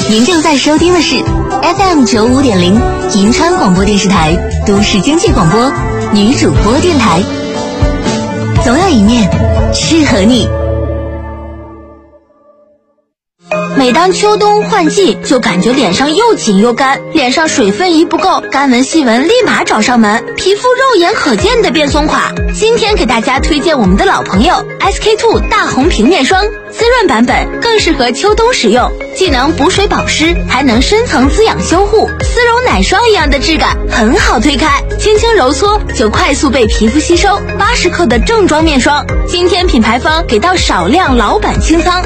您正在收听的是 FM95.0 银川广播电视台都市经济广播女主播电台，总有一面适合你。 每当秋冬换季，就感觉脸上又紧又干，脸上水分一不够，干纹细纹立马找上门，皮肤肉眼可见的变松垮。今天给大家推荐我们的老朋友 SK2 大红平面霜，滋润版本更适合秋冬使用，既能补水保湿，还能深层滋养修护，丝绒奶霜一样的质感，很好推开，轻轻揉搓就快速被皮肤吸收。80克的正装面霜，今天品牌方给到少量老版清仓